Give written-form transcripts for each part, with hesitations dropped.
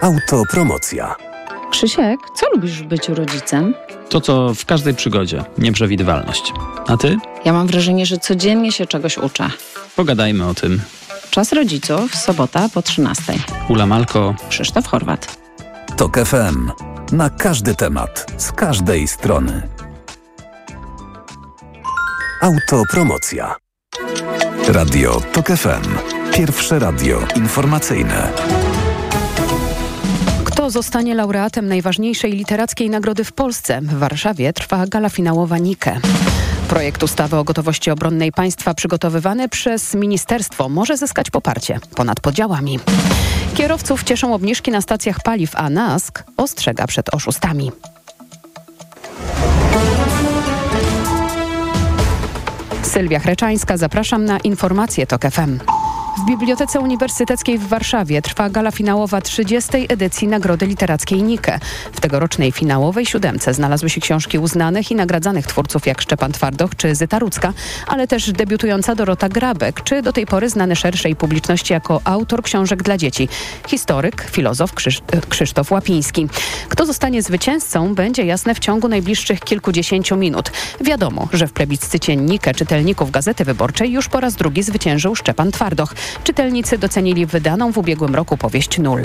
Autopromocja. Krzysiek, co lubisz w byciu rodzicem? To, co w każdej przygodzie. Nieprzewidywalność. A ty? Ja mam wrażenie, że codziennie się czegoś uczę. Pogadajmy o tym. Czas rodziców, sobota po 13:00. Ula Malko. Krzysztof Horwat. TOK FM. Na każdy temat, z każdej strony. Autopromocja. Radio TOK FM. Pierwsze radio informacyjne. Kto zostanie laureatem najważniejszej literackiej nagrody w Polsce? W Warszawie trwa gala finałowa NIKE. Projekt ustawy o gotowości obronnej państwa przygotowywany przez ministerstwo może zyskać poparcie ponad podziałami. Kierowców cieszą obniżki na stacjach paliw, a NASK ostrzega przed oszustami. Sylwia Chreczańska, zapraszam na informacje TOK FM. W Bibliotece Uniwersyteckiej w Warszawie trwa gala finałowa 30. edycji Nagrody Literackiej NIKE. W tegorocznej finałowej siódemce znalazły się książki uznanych i nagradzanych twórców jak Szczepan Twardoch czy Zyta Rudzka, ale też debiutująca Dorota Grabek, czy do tej pory znany szerszej publiczności jako autor książek dla dzieci, historyk, filozof Krzysztof Łapiński. Kto zostanie zwycięzcą, będzie jasne w ciągu najbliższych kilkudziesięciu minut. Wiadomo, że w plebiscycie NIKE czytelników Gazety Wyborczej już po raz drugi zwyciężył Szczepan Twardoch. Czytelnicy docenili wydaną w ubiegłym roku powieść Nul.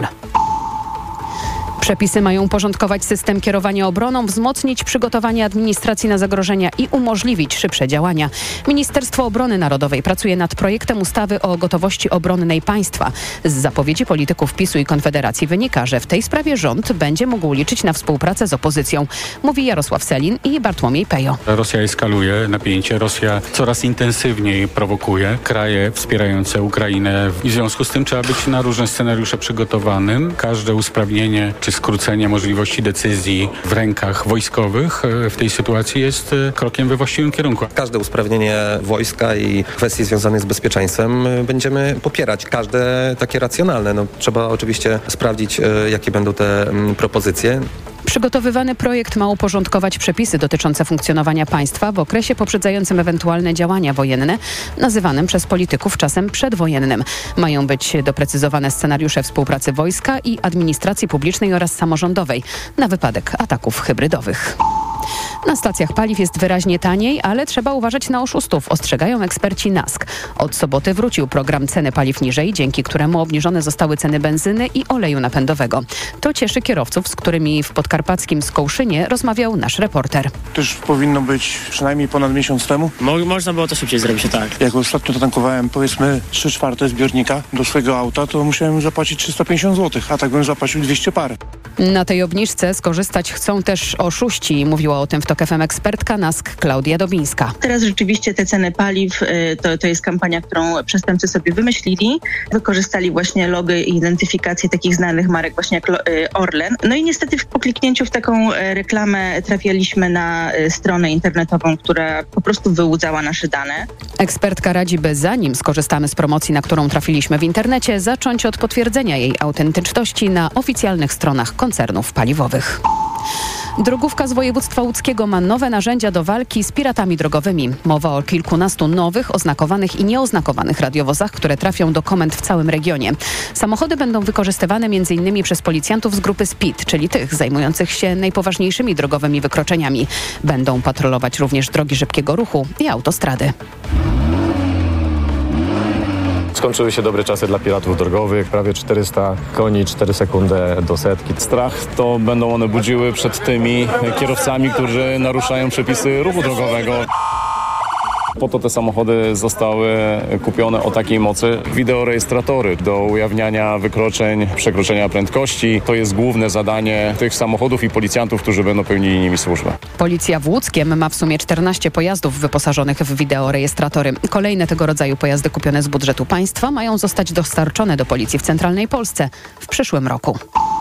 Przepisy mają uporządkować system kierowania obroną, wzmocnić przygotowanie administracji na zagrożenia i umożliwić szybsze działania. Ministerstwo Obrony Narodowej pracuje nad projektem ustawy o gotowości obronnej państwa. Z zapowiedzi polityków PiS-u i Konfederacji wynika, że w tej sprawie rząd będzie mógł liczyć na współpracę z opozycją. Mówi Jarosław Sellin i Bartłomiej Pejo. Rosja eskaluje napięcie, Rosja coraz intensywniej prowokuje kraje wspierające Ukrainę i w związku z tym trzeba być na różne scenariusze przygotowanym. Każde usprawnienie czy skrócenie możliwości decyzji w rękach wojskowych w tej sytuacji jest krokiem we właściwym kierunku. Każde usprawnienie wojska i kwestii związanych z bezpieczeństwem będziemy popierać. Każde takie racjonalne. Trzeba oczywiście sprawdzić, jakie będą te propozycje. Przygotowywany projekt ma uporządkować przepisy dotyczące funkcjonowania państwa w okresie poprzedzającym ewentualne działania wojenne, nazywanym przez polityków czasem przedwojennym. Mają być doprecyzowane scenariusze współpracy wojska i administracji publicznej oraz samorządowej na wypadek ataków hybrydowych. Na stacjach paliw jest wyraźnie taniej, ale trzeba uważać na oszustów, ostrzegają eksperci NASK. Od soboty wrócił program Ceny paliw niżej, dzięki któremu obniżone zostały ceny benzyny i oleju napędowego. To cieszy kierowców, z którymi w podkarpackim Skołszynie rozmawiał nasz reporter. To już powinno być przynajmniej ponad miesiąc temu. Można było to szybciej zrobić, tak. Jak ostatnio to tankowałem powiedzmy 3/4 zbiornika do swojego auta, to musiałem zapłacić 350 zł, a tak bym zapłacił 200 par. Na tej obniżce skorzystać chcą też oszuści, mówiła o tym w TOK FM ekspertka NASK Klaudia Dobińska. Teraz rzeczywiście te ceny paliw to jest kampania, którą przestępcy sobie wymyślili. Wykorzystali właśnie logy i identyfikację takich znanych marek właśnie jak Orlen. No i niestety po kliknięciu w taką reklamę trafialiśmy na stronę internetową, która po prostu wyłudzała nasze dane. Ekspertka radzi, by zanim skorzystamy z promocji, na którą trafiliśmy w internecie, zacząć od potwierdzenia jej autentyczności na oficjalnych stronach koncernów paliwowych. Drogówka z województwa łódzkiego ma nowe narzędzia do walki z piratami drogowymi. Mowa o kilkunastu nowych, oznakowanych i nieoznakowanych radiowozach, które trafią do komend w całym regionie. Samochody będą wykorzystywane m.in. przez policjantów z grupy SPID, czyli tych zajmujących się najpoważniejszymi drogowymi wykroczeniami. Będą patrolować również drogi szybkiego ruchu i autostrady. Skończyły się dobre czasy dla piratów drogowych, prawie 400 koni, 4 sekundy do setki. Strach to będą one budziły przed tymi kierowcami, którzy naruszają przepisy ruchu drogowego. Po to te samochody zostały kupione o takiej mocy. Wideorejestratory do ujawniania wykroczeń, przekroczenia prędkości. To jest główne zadanie tych samochodów i policjantów, którzy będą pełnili nimi służbę. Policja w Łódzkiem ma w sumie 14 pojazdów wyposażonych w wideorejestratory. Kolejne tego rodzaju pojazdy kupione z budżetu państwa mają zostać dostarczone do policji w centralnej Polsce w przyszłym roku.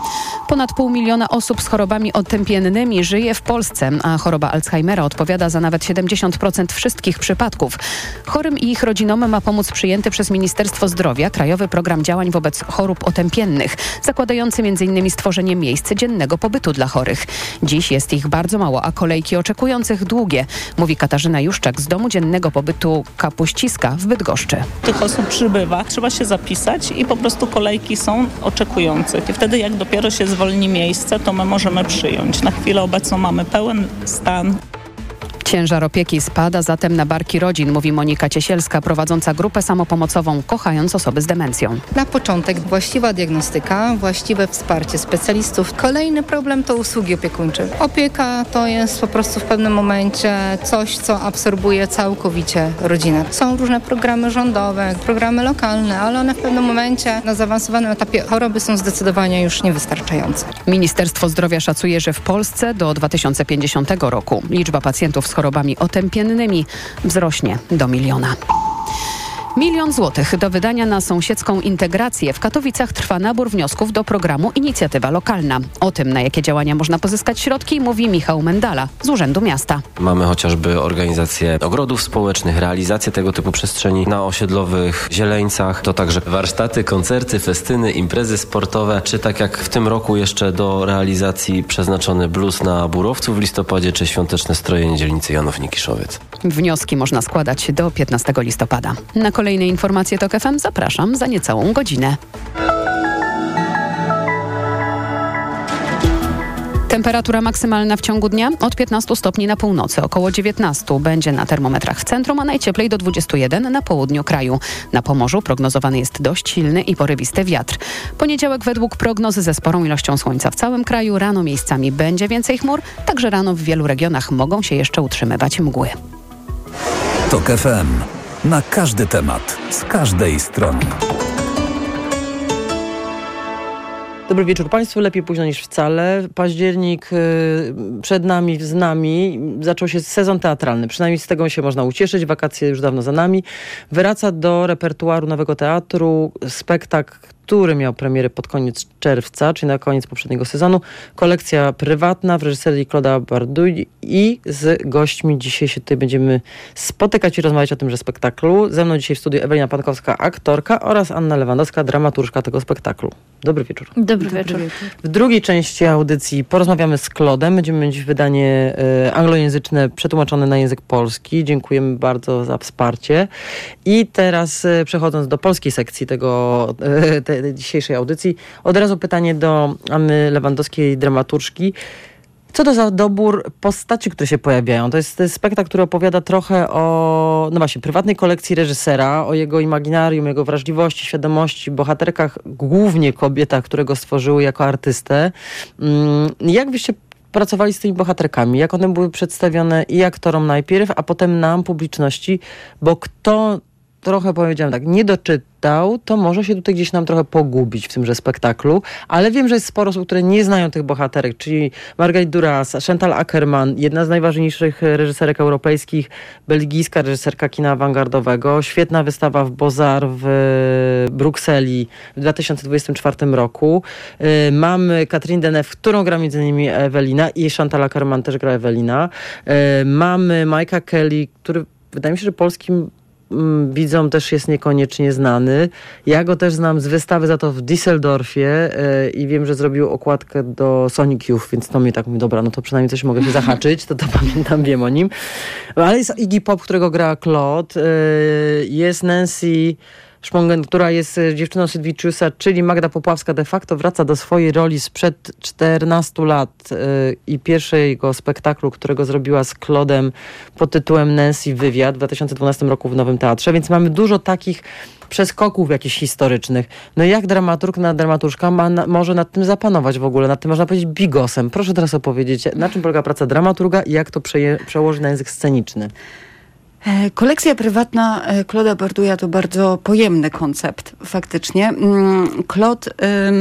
Ponad 500 000 osób z chorobami otępiennymi żyje w Polsce, a choroba Alzheimera odpowiada za nawet 70% wszystkich przypadków. Chorym i ich rodzinom ma pomóc przyjęty przez Ministerstwo Zdrowia Krajowy Program Działań wobec chorób otępiennych, zakładający m.in. stworzenie miejsc dziennego pobytu dla chorych. Dziś jest ich bardzo mało, a kolejki oczekujących długie, mówi Katarzyna Juszczak z Domu Dziennego Pobytu Kapuściska w Bydgoszczy. Tych osób przybywa, trzeba się zapisać i po prostu kolejki są oczekujących. I wtedy jak dopiero się zwolni miejsce, to my możemy przyjąć. Na chwilę obecną mamy pełen stan. Ciężar opieki spada zatem na barki rodzin, mówi Monika Ciesielska, prowadząca grupę samopomocową Kochając osoby z demencją. Na początek właściwa diagnostyka, właściwe wsparcie specjalistów. Kolejny problem to usługi opiekuńcze. Opieka to jest po prostu w pewnym momencie coś, co absorbuje całkowicie rodzinę. Są różne programy rządowe, programy lokalne, ale one w pewnym momencie na zaawansowanym etapie choroby są zdecydowanie już niewystarczające. Ministerstwo Zdrowia szacuje, że w Polsce do 2050 roku liczba pacjentów z chorobami otępiennymi wzrośnie do 1 miliona. 1 000 000 złotych do wydania na sąsiedzką integrację. W Katowicach trwa nabór wniosków do programu Inicjatywa Lokalna. O tym, na jakie działania można pozyskać środki, mówi Michał Mendala z Urzędu Miasta. Mamy chociażby organizację ogrodów społecznych, realizację tego typu przestrzeni na osiedlowych zieleńcach. To także warsztaty, koncerty, festyny, imprezy sportowe, czy tak jak w tym roku jeszcze do realizacji przeznaczony bluz na Burowcu w listopadzie, czy świąteczne strojenie dzielnicy Janów-Nikiszowiec. Wnioski można składać do 15 listopada. Na kolejne informacje TOK FM zapraszam za niecałą godzinę. Temperatura maksymalna w ciągu dnia od 15 stopni na północy, około 19 będzie na termometrach w centrum, a najcieplej do 21 na południu kraju. Na Pomorzu prognozowany jest dość silny i porywisty wiatr. Poniedziałek według prognozy ze sporą ilością słońca w całym kraju. Rano miejscami będzie więcej chmur, także rano w wielu regionach mogą się jeszcze utrzymywać mgły. TOK FM. Na każdy temat, z każdej strony. Dobry wieczór Państwu, lepiej późno niż wcale. Październik przed nami, z nami. Zaczął się sezon teatralny, przynajmniej z tego się można ucieszyć. Wakacje już dawno za nami. Wraca do repertuaru Nowego Teatru spektakl, który miał premierę pod koniec czerwca, czyli na koniec poprzedniego sezonu. Kolekcja prywatna w reżyserii Claude'a Bardouille i z gośćmi dzisiaj się tutaj będziemy spotykać i rozmawiać o tymże spektaklu. Ze mną dzisiaj w studiu Ewelina Pankowska, aktorka, oraz Anna Lewandowska, dramaturżka tego spektaklu. Dobry wieczór. Dobry wieczór. W drugiej części audycji porozmawiamy z Claude'em. Będziemy mieć wydanie anglojęzyczne przetłumaczone na język polski. Dziękujemy bardzo za wsparcie. I teraz przechodząc do polskiej sekcji tej dzisiejszej audycji, od razu pytanie do Anny Lewandowskiej, dramaturżki. Co to za dobór postaci, które się pojawiają? To jest spektakl, który opowiada trochę o, no właśnie, prywatnej kolekcji reżysera, o jego imaginarium, jego wrażliwości, świadomości, bohaterkach, głównie kobietach, które go stworzyły jako artystę. Jak byście pracowali z tymi bohaterkami? Jak one były przedstawione i aktorom najpierw, a potem nam, publiczności? Bo kto trochę, powiedziałem tak, nie doczytał, to może się tutaj gdzieś nam trochę pogubić w tymże spektaklu, ale wiem, że jest sporo osób, które nie znają tych bohaterek, czyli Marguerite Duras, Chantal Akerman, jedna z najważniejszych reżyserek europejskich, belgijska reżyserka kina awangardowego, świetna wystawa w Beaux-Arts w Brukseli w 2024 roku. Mamy Catherine Deneuve, którą gra między innymi Ewelina, i Chantal Akerman też gra Ewelina. Mamy Mike'a Kelly, który wydaje mi się, że polskim widzom też jest niekoniecznie znany. Ja go też znam z wystawy za to w Düsseldorfie i wiem, że zrobił okładkę do Sonic Youth, więc to mnie tak mówi, dobra, no to przynajmniej coś mogę się zahaczyć, to pamiętam, wiem o nim. Ale jest Iggy Pop, którego gra Claude, jest Nancy Szpongen, która jest dziewczyną Sydwiciusa, czyli Magda Popławska de facto wraca do swojej roli sprzed 14 lat i pierwszego spektaklu, którego zrobiła z Claude'em pod tytułem Nancy Wywiad w 2012 roku w Nowym Teatrze, więc mamy dużo takich przeskoków jakichś historycznych. No jak dramaturżka może nad tym zapanować w ogóle, nad tym można powiedzieć bigosem. Proszę teraz opowiedzieć, na czym polega praca dramaturga i jak to przełożyć na język sceniczny. Kolekcja prywatna Claude'a Bardouille'a to bardzo pojemny koncept, faktycznie. Claude,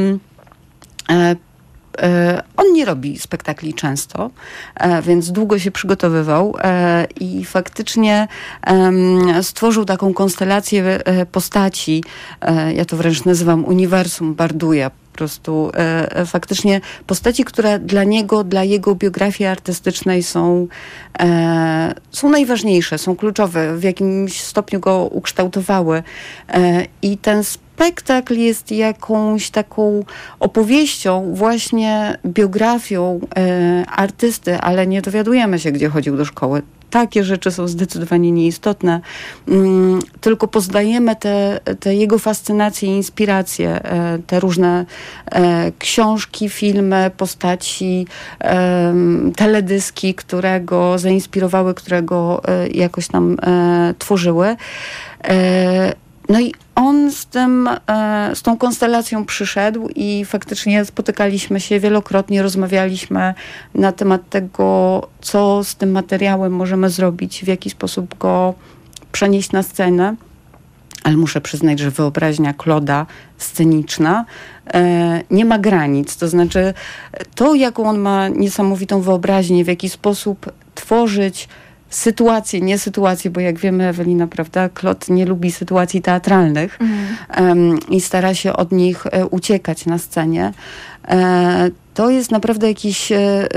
on nie robi spektakli często, więc długo się przygotowywał i faktycznie stworzył taką konstelację postaci, ja to wręcz nazywam uniwersum Bardouille'a, prostu faktycznie postaci, które dla niego, dla jego biografii artystycznej są najważniejsze, są kluczowe, w jakimś stopniu go ukształtowały. I ten spektakl jest jakąś taką opowieścią, właśnie biografią artysty, ale nie dowiadujemy się, gdzie chodził do szkoły. Takie rzeczy są zdecydowanie nieistotne, tylko poznajemy te jego fascynacje i inspiracje, te różne książki, filmy, postaci, teledyski, które go zainspirowały, które go jakoś tam tworzyły. No i on z tą konstelacją przyszedł i faktycznie spotykaliśmy się wielokrotnie, rozmawialiśmy na temat tego, co z tym materiałem możemy zrobić, w jaki sposób go przenieść na scenę. Ale muszę przyznać, że wyobraźnia Claude'a sceniczna nie ma granic. To znaczy to, jaką on ma niesamowitą wyobraźnię, w jaki sposób tworzyć sytuacje, nie sytuacje, bo jak wiemy, Ewelina, prawda, Claude nie lubi sytuacji teatralnych i stara się od nich uciekać na scenie. To jest naprawdę jakiś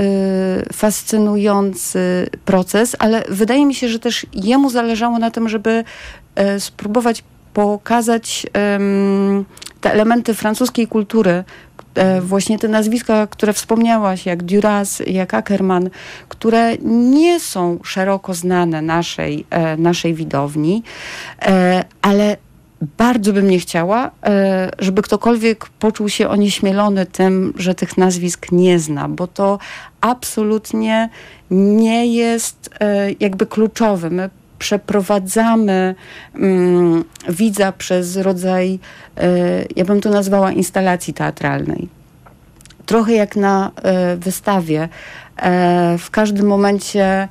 fascynujący proces, ale wydaje mi się, że też jemu zależało na tym, żeby spróbować pokazać te elementy francuskiej kultury, właśnie te nazwiska, które wspomniałaś, jak Duras, jak Ackerman, które nie są szeroko znane naszej widowni, ale bardzo bym nie chciała, żeby ktokolwiek poczuł się onieśmielony tym, że tych nazwisk nie zna, bo to absolutnie nie jest jakby kluczowe. My przeprowadzamy widza przez rodzaj, ja bym to nazwała, instalacji teatralnej. Trochę jak na wystawie. W każdym momencie,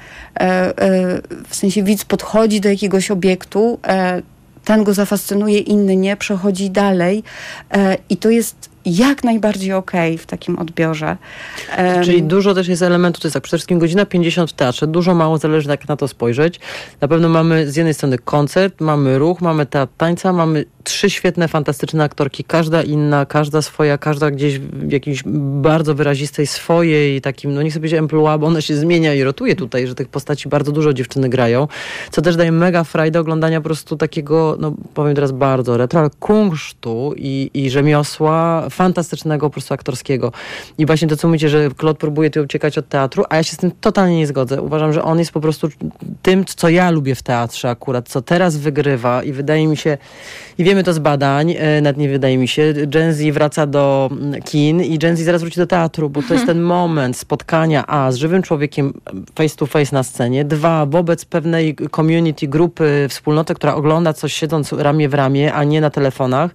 w sensie widz podchodzi do jakiegoś obiektu, ten go zafascynuje, inny nie, przechodzi dalej i to jest jak najbardziej okej w takim odbiorze. Czyli dużo też jest elementów, to jest tak, przede wszystkim godzina 50 w teatrze, dużo mało, zależy jak na to spojrzeć. Na pewno mamy z jednej strony koncert, mamy ruch, mamy teatr tańca, mamy 3 świetne, fantastyczne aktorki, każda inna, każda swoja, każda gdzieś w jakiejś bardzo wyrazistej swojej, takim, no nie chcę powiedzieć emploi, bo ona się zmienia i rotuje tutaj, że tych postaci bardzo dużo dziewczyny grają, co też daje mega frajdę oglądania po prostu takiego, no powiem teraz bardzo retro, ale kunsztu i rzemiosła fantastycznego po prostu aktorskiego. I właśnie to, co mówicie, że Claude próbuje tu uciekać od teatru, a ja się z tym totalnie nie zgodzę. Uważam, że on jest po prostu tym, co ja lubię w teatrze akurat, co teraz wygrywa i wydaje mi się, i wiemy to z badań, nawet nie wydaje mi się, Gen Z wraca do kin i Gen Z zaraz wróci do teatru, bo to jest ten moment spotkania z żywym człowiekiem face to face na scenie, 2, wobec pewnej community, grupy, wspólnoty, która ogląda coś siedząc ramię w ramię, a nie na telefonach.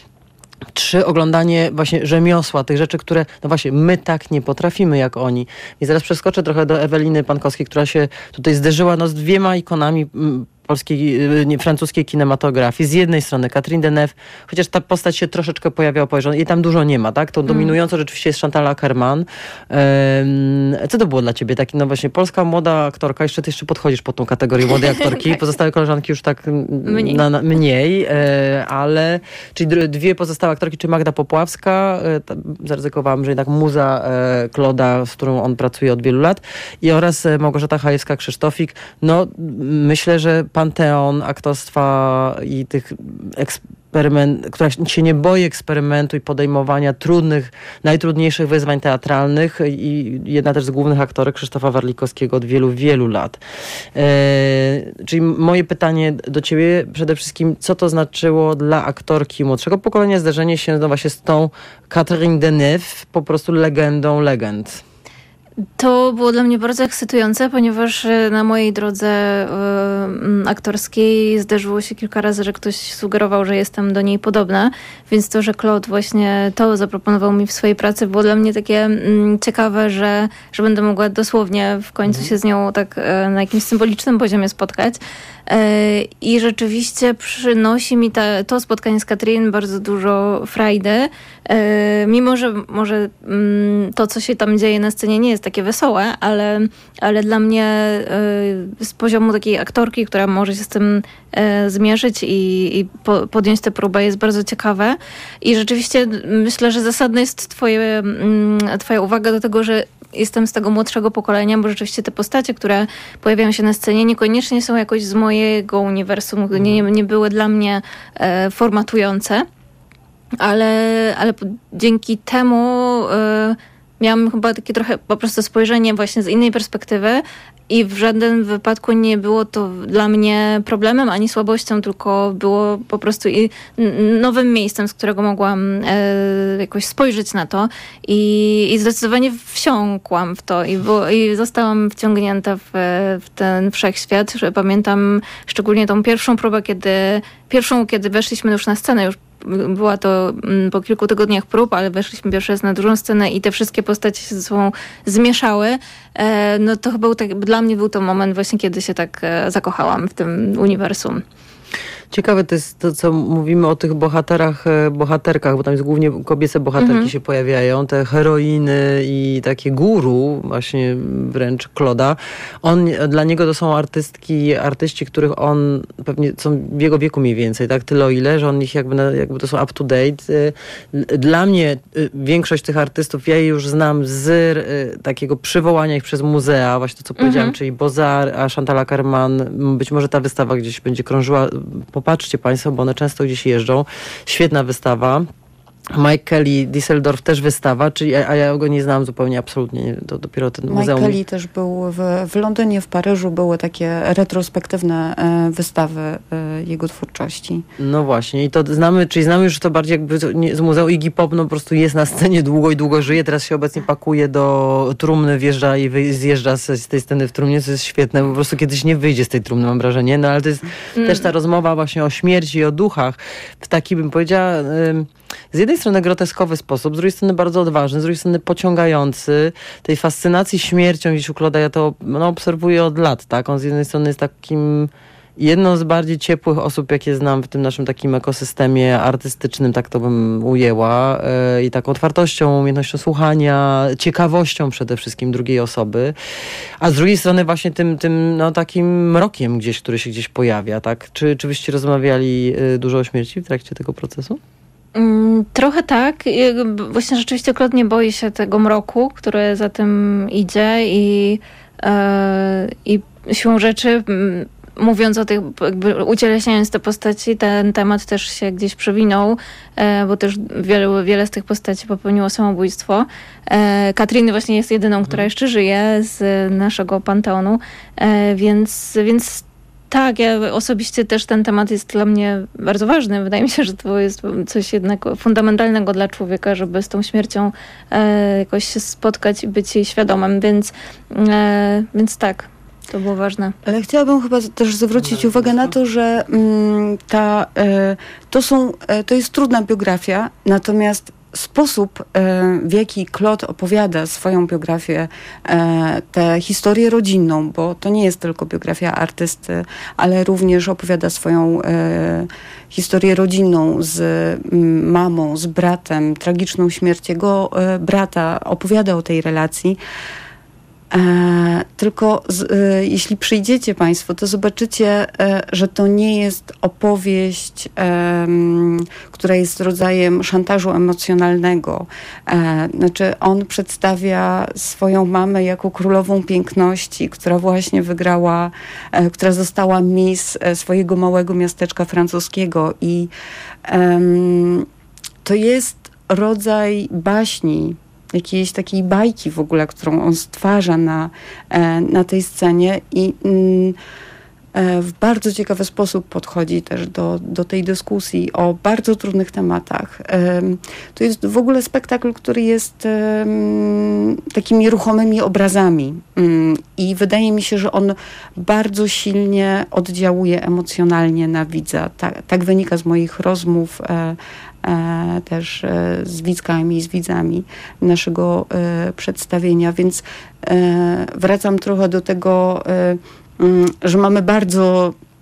3, oglądanie właśnie rzemiosła, tych rzeczy, które, no właśnie, my tak nie potrafimy jak oni. I zaraz przeskoczę trochę do Eweliny Pankowskiej, która się tutaj zderzyła z 2 ikonami francuskiej kinematografii. Z jednej strony Catherine Deneuve, chociaż ta postać się troszeczkę pojawia, jej tam dużo nie ma, tak? To dominująco rzeczywiście jest Chantal Ackerman. Co to było dla ciebie? Taki, no właśnie, polska młoda aktorka, jeszcze ty podchodzisz pod tą kategorię młodej aktorki, pozostałe koleżanki już tak mniej, ale czyli 2 pozostałe aktorki, czy Magda Popławska, zaryzykowałam, że jednak muza Claude'a, z którą on pracuje od wielu lat, i oraz Małgorzata Chajewska-Krzysztofik. No, myślę, że panteon aktorstwa i tych która się nie boi eksperymentu i podejmowania najtrudniejszych wyzwań teatralnych, i jedna też z głównych aktorek, Krzysztofa Warlikowskiego, od wielu, wielu lat. Czyli moje pytanie do ciebie przede wszystkim, co to znaczyło dla aktorki młodszego pokolenia zderzenie się właśnie z tą Catherine Deneuve, po prostu legendą legend? To było dla mnie bardzo ekscytujące, ponieważ na mojej drodze aktorskiej zdarzyło się kilka razy, że ktoś sugerował, że jestem do niej podobna, więc to, że Claude właśnie to zaproponował mi w swojej pracy, było dla mnie takie ciekawe, że będę mogła dosłownie w końcu się z nią tak na jakimś symbolicznym poziomie spotkać. I rzeczywiście przynosi mi to spotkanie z Catherine bardzo dużo frajdy, mimo że może to, co się tam dzieje na scenie, nie jest takie wesołe, ale dla mnie z poziomu takiej aktorki, która może się z tym zmierzyć i podjąć tę próbę, jest bardzo ciekawe. I rzeczywiście myślę, że zasadna jest twoja uwaga do tego, że jestem z tego młodszego pokolenia, bo rzeczywiście te postacie, które pojawiają się na scenie, niekoniecznie są jakoś z mojego uniwersum, nie były dla mnie formatujące, ale dzięki temu miałam chyba takie trochę po prostu spojrzenie właśnie z innej perspektywy i w żadnym wypadku nie było to dla mnie problemem ani słabością, tylko było po prostu nowym miejscem, z którego mogłam jakoś spojrzeć na to i zdecydowanie wsiąkłam w to i zostałam wciągnięta w ten wszechświat. Pamiętam szczególnie tą pierwszą próbę, kiedy weszliśmy już na scenę, już była to po kilku tygodniach prób, ale weszliśmy pierwszy raz na dużą scenę i te wszystkie postacie się ze sobą zmieszały. No to chyba dla mnie był to moment właśnie, kiedy się tak zakochałam w tym uniwersum. Ciekawe to jest to, co mówimy o tych bohaterkach, bo tam jest głównie kobiece bohaterki się pojawiają, te heroiny i takie guru, właśnie wręcz Claude'a. Dla niego to są artyści, których on pewnie są w jego wieku mniej więcej, tak? Tyle o ile, że on ich jakby to są up to date. Dla mnie większość tych artystów, ja je już znam z takiego przywołania ich przez muzea, właśnie to, co powiedziałam, czyli Beaux-Arts, a Chantal Akerman, być może ta wystawa gdzieś będzie krążyła. Popatrzcie Państwo, bo one często gdzieś jeżdżą. Świetna wystawa. Mike Kelly, Düsseldorf też wystawa, a ja go nie znam zupełnie, absolutnie. To dopiero ten muzeum. Mike Kelly też był w Londynie, w Paryżu były takie retrospektywne wystawy jego twórczości. No właśnie i to znamy już to bardziej jakby z Muzeum Iggy Pop, no po prostu jest na scenie długo i długo żyje, teraz się obecnie pakuje do trumny, wjeżdża i zjeżdża z tej sceny w trumnie, co jest świetne, po prostu kiedyś nie wyjdzie z tej trumny, mam wrażenie, no ale to jest też ta rozmowa właśnie o śmierci i o duchach w taki, bym powiedziała, z jednej strony groteskowy sposób, z drugiej strony bardzo odważny, z drugiej strony pociągający. Tej fascynacji śmiercią gdzieś u Claude'a ja to obserwuję od lat, tak? On z jednej strony jest takim jedną z bardziej ciepłych osób, jakie znam w tym naszym takim ekosystemie artystycznym, tak to bym ujęła, i taką otwartością, umiejętnością słuchania, ciekawością przede wszystkim drugiej osoby, a z drugiej strony właśnie tym takim mrokiem gdzieś, który się gdzieś pojawia, tak? Czy byście rozmawiali dużo o śmierci w trakcie tego procesu? Trochę tak. Właśnie rzeczywiście Claude nie boi się tego mroku, który za tym idzie i siłą rzeczy, mówiąc o tych, jakby ucieleśniając te postaci, ten temat też się gdzieś przewinął, bo też wiele z tych postaci popełniło samobójstwo. Katrin właśnie jest jedyną, która jeszcze żyje z naszego panteonu, więc tak, ja osobiście też ten temat jest dla mnie bardzo ważny. Wydaje mi się, że to jest coś jednak fundamentalnego dla człowieka, żeby z tą śmiercią jakoś się spotkać i być jej świadomym, więc tak, to było ważne. Ale chciałabym chyba też zwrócić uwagę na to, że to jest trudna biografia, natomiast sposób, w jaki Claude opowiada swoją biografię, tę historię rodzinną, bo to nie jest tylko biografia artysty, ale również opowiada swoją historię rodzinną z mamą, z bratem, tragiczną śmierć jego brata, opowiada o tej relacji. Tylko jeśli przyjdziecie Państwo, to zobaczycie, że to nie jest opowieść, która jest rodzajem szantażu emocjonalnego. Znaczy on przedstawia swoją mamę jako królową piękności, która właśnie wygrała, która została miss swojego małego miasteczka francuskiego i to jest rodzaj baśni, jakiejś takiej bajki w ogóle, którą on stwarza na tej scenie i w bardzo ciekawy sposób podchodzi też do tej dyskusji o bardzo trudnych tematach. To jest w ogóle spektakl, który jest takimi ruchomymi obrazami i wydaje mi się, że on bardzo silnie oddziałuje emocjonalnie na widza. Tak wynika z moich rozmów też z widzkami i z widzami naszego przedstawienia, więc wracam trochę do tego, że mamy bardzo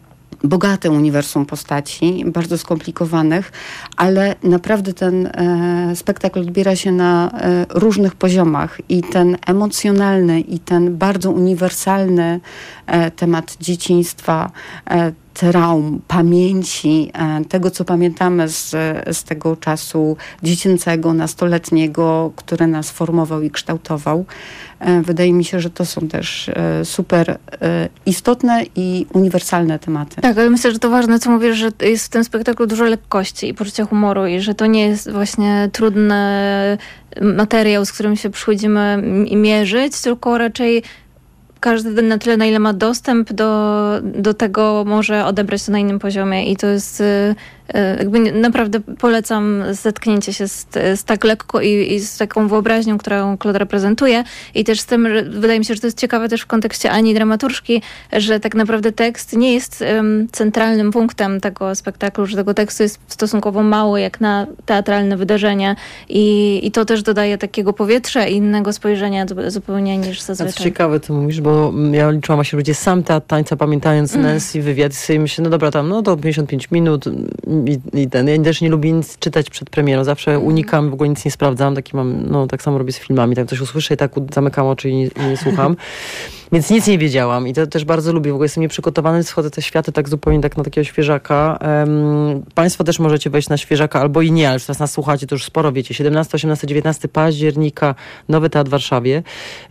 bogate uniwersum postaci, bardzo skomplikowanych, ale naprawdę ten spektakl odbiera się na różnych poziomach i ten emocjonalny i ten bardzo uniwersalny temat dzieciństwa, traum, pamięci, tego, co pamiętamy z tego czasu dziecięcego, nastoletniego, który nas formował i kształtował. Wydaje mi się, że to są też super istotne i uniwersalne tematy. Tak, ale myślę, że to ważne, co mówisz, że jest w tym spektaklu dużo lekkości i poczucia humoru i że to nie jest właśnie trudny materiał, z którym się przychodzimy mierzyć, tylko raczej każdy na tyle, na ile ma dostęp do tego, może odebrać to na innym poziomie i to jest jakby naprawdę polecam zetknięcie się z tak lekko i z taką wyobraźnią, którą Claude reprezentuje i też z tym, że wydaje mi się, że to jest ciekawe też w kontekście Ani dramaturżki, że tak naprawdę tekst nie jest centralnym punktem tego spektaklu, że tego tekstu jest stosunkowo mało jak na teatralne wydarzenie i to też dodaje takiego powietrza i innego spojrzenia zupełnie niż zazwyczaj. To ciekawe, co mówisz, bo ja liczyłam właśnie, że będzie sam teatr tańca, pamiętając Nancy wywiad i sobie myślę, no dobra, tam no to 55 minut i ten. Ja też nie lubię nic czytać przed premierą. Zawsze unikam, w ogóle nic nie sprawdzam. Taki mam, no tak samo robię z filmami. Tak coś usłyszę i tak zamykam oczy i nie słucham. Więc nic nie wiedziałam i to też bardzo lubię. W ogóle jestem nieprzygotowany, wchodzę te światy tak zupełnie tak na takiego świeżaka. Państwo też możecie wejść na świeżaka albo i nie, ale już teraz nas słuchacie, to już sporo wiecie. 17, 18, 19 października Nowy Teatr w Warszawie.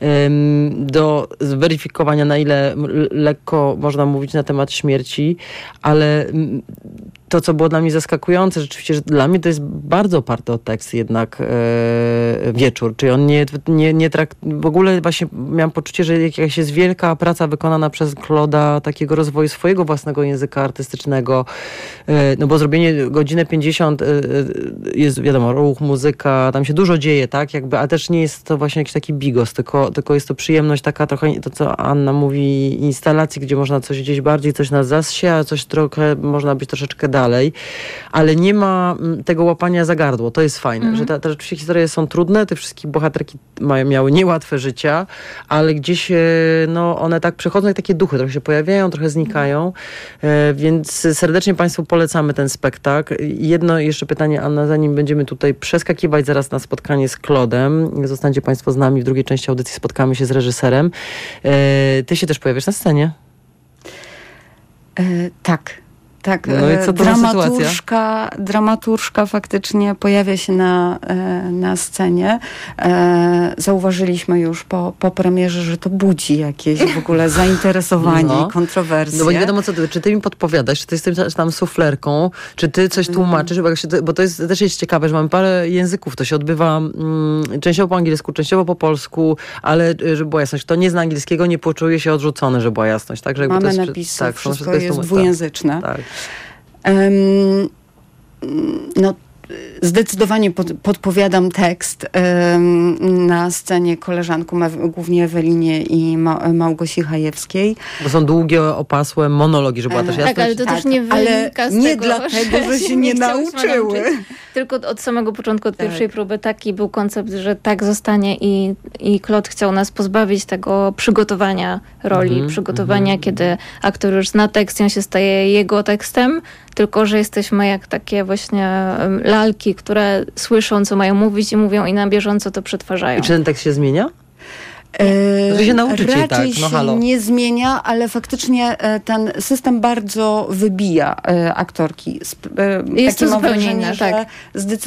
Do zweryfikowania, na ile lekko można mówić na temat śmierci, ale to, co było dla mnie zaskakujące, rzeczywiście, że dla mnie to jest bardzo oparty o tekst jednak wieczór. Czyli on nie w ogóle właśnie miałam poczucie, że jakaś jest wielka praca wykonana przez Claude'a, takiego rozwoju swojego własnego języka artystycznego. No bo zrobienie godzinę 50 jest, wiadomo, ruch, muzyka, tam się dużo dzieje, tak? Jakby, ale też nie jest to właśnie jakiś taki bigos, tylko jest to przyjemność taka trochę, to co Anna mówi, instalacji, gdzie można coś gdzieś bardziej, coś nas zasie, a coś trochę można być troszeczkę dalej, ale nie ma tego łapania za gardło. To jest fajne, że te rzeczywiście historie są trudne, te wszystkie bohaterki miały niełatwe życia, ale gdzieś no, one tak przechodzą jak takie duchy, trochę się pojawiają, trochę znikają, więc serdecznie Państwu polecamy ten spektakl. Jedno jeszcze pytanie, Anna, zanim będziemy tutaj przeskakiwać zaraz na spotkanie z Claude'em. Zostańcie Państwo z nami, w drugiej części audycji spotkamy się z reżyserem. Ty się też pojawiasz na scenie? Tak. Tak, no i co to dramaturżka faktycznie pojawia się na scenie. Zauważyliśmy już po premierze, że to budzi jakieś w ogóle zainteresowanie i kontrowersje. No bo nie wiadomo, czy ty mi podpowiadasz, czy ty jesteś tam suflerką, czy ty coś tłumaczysz, bo to jest, też jest ciekawe, że mamy parę języków, to się odbywa częściowo po angielsku, częściowo po polsku, ale żeby była jasność, kto nie zna angielskiego, nie poczuje się odrzucony, że była jasność. Tak? Że mamy to jest, napisy, tak, wszystko jest dwujęzyczne. Tak. No, zdecydowanie podpowiadam tekst na scenie koleżankom, głównie Ewelinie i Małgosi Hajewskiej. Bo są długie, opasłe monologi, żeby była też jasność. Tak, ale to też nie wynika z nie tego, dlatego, że się nie nauczyły. Tylko od samego początku, od pierwszej próby taki był koncept, że tak zostanie i Claude chciał nas pozbawić tego przygotowania roli, przygotowania, kiedy aktor już zna tekst i on się staje jego tekstem, tylko że jesteśmy jak takie właśnie lalki, które słyszą, co mają mówić i mówią i na bieżąco to przetwarzają. I czy ten tekst się zmienia? Że się nauczycie, raczej tak. No, się nie zmienia, ale faktycznie ten system bardzo wybija aktorki. Jest to zupełnie inne, tak.